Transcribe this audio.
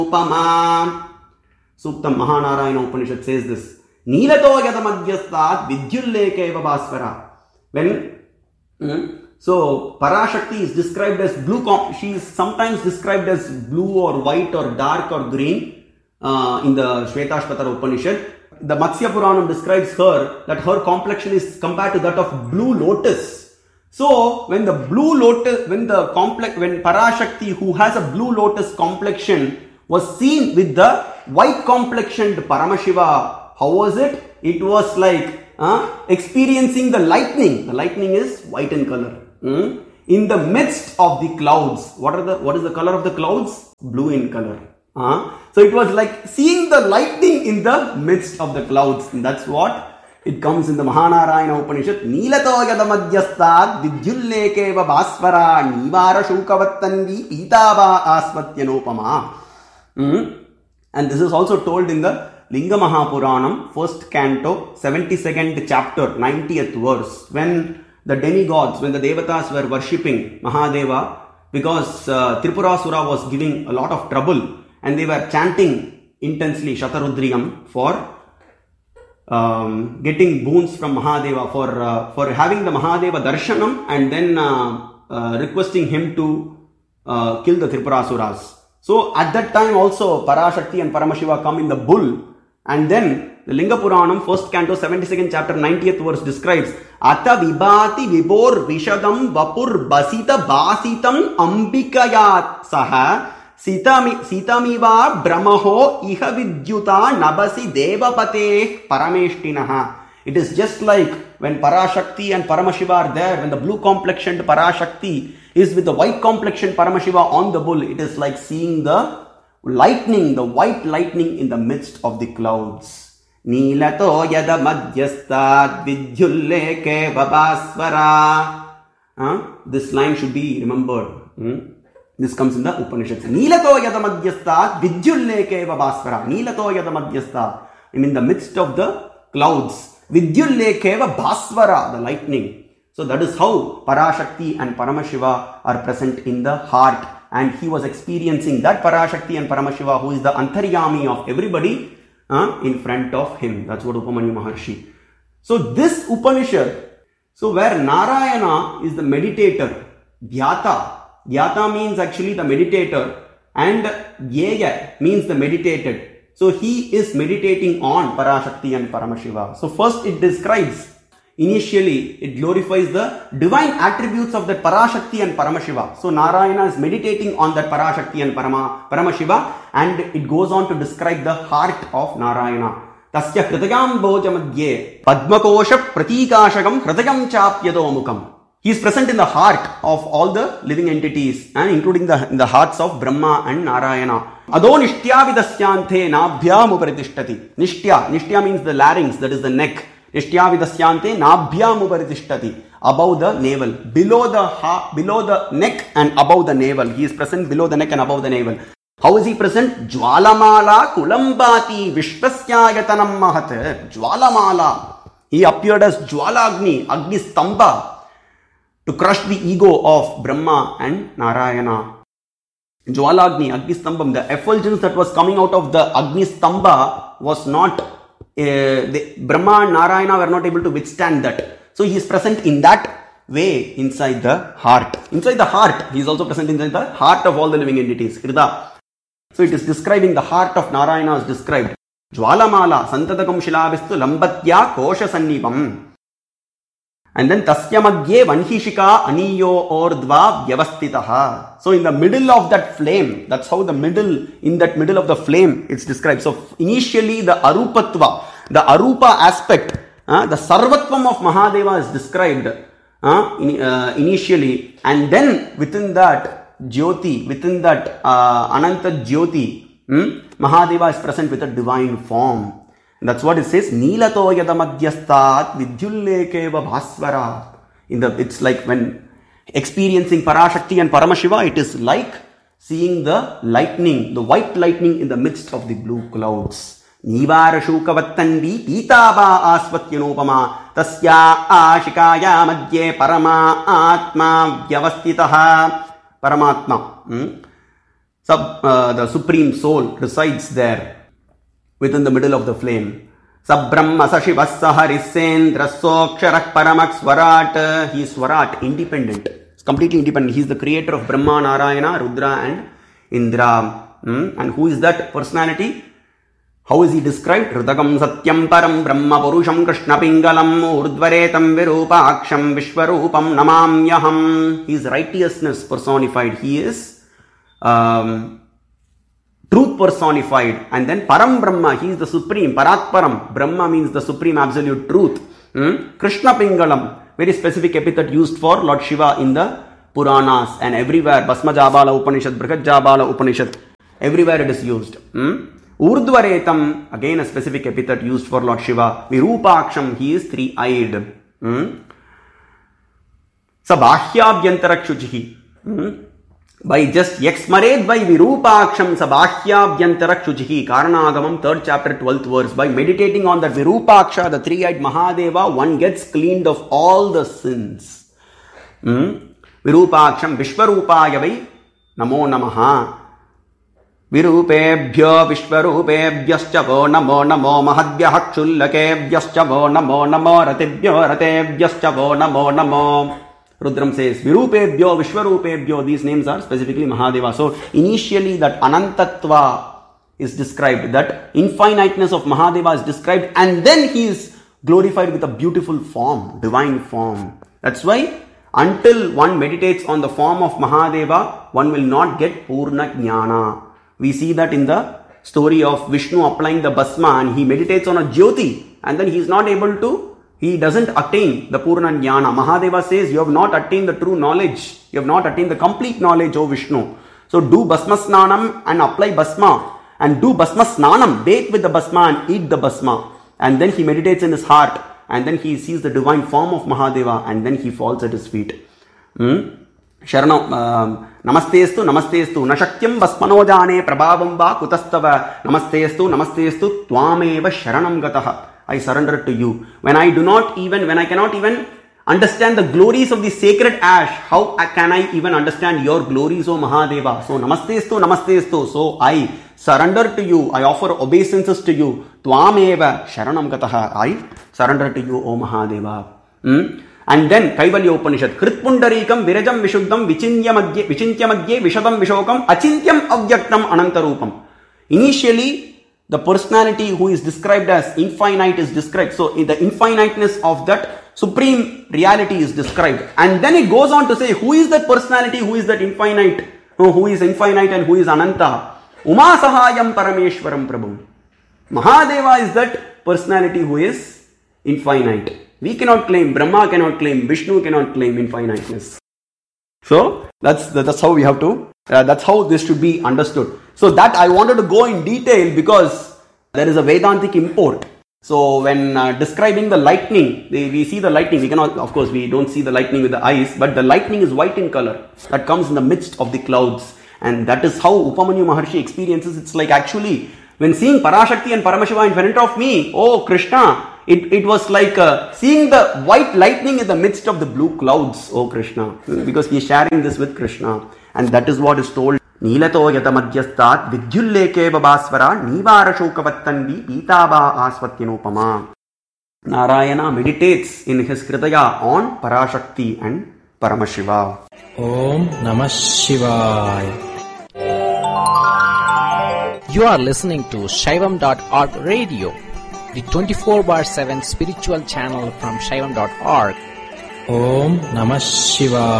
Upama. Suktam Mahanarayana Upanishad says this. Nilato yadamadhyastat vidyullekeva bhasvara. So Parashakti is described as blue. She is sometimes described as blue or white or dark or green in the Shvetashvatara Upanishad. The Matsya Puranam describes her that her complexion is compared to that of blue lotus. So when the blue lotus, when Parashakti, who has a blue lotus complexion, was seen with the white complexioned Paramashiva, how was it? It was like experiencing the lightning. The lightning is white in color. In the midst of the clouds. What is the color of the clouds? Blue in color. So it was like seeing the lightning in the midst of the clouds. And that's what it comes in the Mahanarayana Upanishad. Nilato yadamadhyastad vidyullekeva bhasvara nivara shukavatanvi pitava asvatyanopama. And this is also told in the Linga Mahapuranam, 1st canto, 72nd chapter, 90th verse. When the demigods, when the devatas were worshipping Mahadeva, because Tripurasura was giving a lot of trouble, and they were chanting intensely Shatarudriyam for getting boons from Mahadeva, for having the Mahadeva darshanam, and then requesting him to kill the Tripurasuras. So at that time also Parashakti and Paramashiva come in the bull, and then the Linga Puranam, 1st canto, 72nd chapter, 90th verse describes Ata vibhati vibor vishadam vapur basita basitam ambikayat saha Sitamiva brahmaho iha vidyuta nabasi devapate parameshtinaha. It is just like when Parashakti and Paramashiva are there, when the blue complexioned Parashakti is with the white complexioned Paramashiva on the bull, it is like seeing the lightning, the white lightning in the midst of the clouds. Nilato yada madhyastad vidyulleke babasvara. This line should be remembered. This comes in the Upanishads. Nilato yadamadhyastad vidyullekeva bhasvara. Nilato yadamadhyastad. In the midst of the clouds. Vidyullekeva bhasvara, the lightning. So that is how Parashakti and Paramashiva are present in the heart. And he was experiencing that Parashakti and Paramashiva, who is the Antaryami of everybody, in front of him. That's what Upamanyu Maharshi. So this Upanishad, so where Narayana is the meditator, Dhyata. Dhyata means actually the meditator, and Dhyaya means the meditated. So he is meditating on Parashakti and Paramashiva. So first it describes, initially it glorifies the divine attributes of that Parashakti and Paramashiva. So Narayana is meditating on that Parashakti and Paramashiva, and it goes on to describe the heart of Narayana. Tasya hridayam bhojamadye padmakosha pratikashagam hridayam chapyadomukam. He is present in the heart of all the living entities, and including in the hearts of Brahma and Narayana. Ado nishtya vidasyante nabhyam uparitishthati. Nishtya means the larynx, that is the neck. Nishtya vidasyante nabhyam uparitishthati. Above the navel, below the neck and above the navel. He is present below the neck and above the navel. How is he present? Jwalamala kulambati vishwasyayatanam mahat. Jwalamala. He appeared as Jwalagni, Agni Stamba, to crush the ego of Brahma and Narayana. Jwalagni, Agni Stambam, the effulgence that was coming out of the Agni Stamba was not, Brahma and Narayana were not able to withstand that. So he is present in that way inside the heart. Inside the heart, he is also present inside the heart of all the living entities. Hrida. So it is describing the heart of Narayana is described. Jwalamala, Santatakam Shilavistu Lambatya Kosha Sannipam. And then Tasya Madhye Vanhishika Aniyo Ordva Vyavastitaha. So in the middle of that flame, that's how in that middle of the flame it's described. So initially the Arupatva, the Arupa aspect, the Sarvatvam of Mahadeva is described initially, and then within that Jyoti, within that Ananta Jyoti, Mahadeva is present with a divine form. And that's what it says. Nilato yadamadhyastat vidyullekeva bhasvara. It's like when experiencing Parashakti and Paramashiva, it is like seeing the lightning, the white lightning in the midst of the blue clouds. Nivara shukavatanvi pitava asvatyanopama tasya ashikaya madhye parama atma vyavastitaha. Paramatma. The supreme soul resides there within the middle of the flame. Sabrahma Sashivassa Harisendra Soksharak Paramak Swarat. He is Swarat, independent. It's completely independent. He is the creator of Brahma, Narayana, Rudra and Indra. And who is that personality? How is he described? Ridagam Satyam Param Brahma Purusham Krishna Pingalam Urdvaretam Virupaksham Vishwarupam Namamyaham. He is righteousness personified. He is truth personified. And then Param Brahma, he is the supreme. Paratparam. Brahma means the supreme absolute truth. Krishna Pingalam, very specific epithet used for Lord Shiva in the Puranas and everywhere. Bhasma Jabala Upanishad, Brihat Jabala Upanishad, everywhere it is used. Urdhvaretam, again a specific epithet used for Lord Shiva. Virupaksham, he is three-eyed. Sabhahyabhyantarakshuchihi. By just Yaksmared by Virupaksham Sabhahyabhyantarakshuchihi. Karanagamam, 3rd chapter, 12th verse. By meditating on that Virupaksha, the three-eyed Mahadeva, one gets cleaned of all the sins. Virupaksham Vishwarupaya vai Namo Namaha. Virupebhyo Vishwarupebhyascha vo Namo Namo Mahadvyah Kshullakebhyascha vo Namo Namo Ratibhyo Ratebhyascha vo Namo Namo. Rudram says, Virupebhyo, Vishwarupebhyo, these names are specifically Mahadeva. So, initially that Anantatva is described, that infiniteness of Mahadeva is described, and then he is glorified with a beautiful form, divine form. That's why, until one meditates on the form of Mahadeva, one will not get Purna Jnana. We see that in the story of Vishnu applying the Bhasma, and he meditates on a Jyoti, and then he is not able to, he doesn't attain the Purna Jnana. Mahadeva says, you have not attained the true knowledge. You have not attained the complete knowledge, O Vishnu. So do Bhasma Snanam and apply Bhasma. And do Bhasma Snanam, bathe with the Bhasma and eat the Bhasma. And then he meditates in his heart. And then he sees the divine form of Mahadeva. And then he falls at his feet. Sharanam, Namastestu, Namastestu, Nashakyam Bhasmano Jane Prabhavam Va Kutastava, Namastestu, Tvameva Sharanam Gataha. I surrender to you. When I cannot even understand the glories of the sacred ash, how can I even understand your glories, O Mahadeva? So, Namastestu. So, I surrender to you. I offer obeisances to you. Tvameva Sharanam Gataha. I surrender to you, O Mahadeva. And then, Kaivalya Upanishad. Kritpundarikam Virajam Vishuddham Vichintya Madhye Vishadam Vishokam Achintyam Avyaktam Anantarupam. Initially, the personality who is described as infinite is described. So, the infiniteness of that supreme reality is described. And then it goes on to say, who is that personality, who is that infinite, who is infinite and who is Ananta? Uma Sahayam Parameshwaram Prabhu. Mahadeva is that personality who is infinite. We cannot claim, Brahma cannot claim, Vishnu cannot claim infiniteness. So, that's how we have to, that's how this should be understood. So that I wanted to go in detail because there is a Vedantic import. So when describing the lightning, we see the lightning, we cannot, of course we don't see the lightning with the eyes, but the lightning is white in color that comes in the midst of the clouds. And that is how Upamanyu Maharshi experiences. It's like actually, when seeing Parashakti and Paramashiva in front of me, oh Krishna, it was like seeing the white lightning in the midst of the blue clouds, oh Krishna, because he is sharing this with Krishna. And that is what is told. Nilato yatamadhyastat vidyulleke babasvara nivara shokavatanvi pitaba asvatyanupama. Narayana meditates in his Hridaya on Parashakti and Paramashiva. Om Namah Shivaya. You are listening to Shaivam.org radio, the 24/7 spiritual channel from Shaivam.org. Om Namah Shivaya.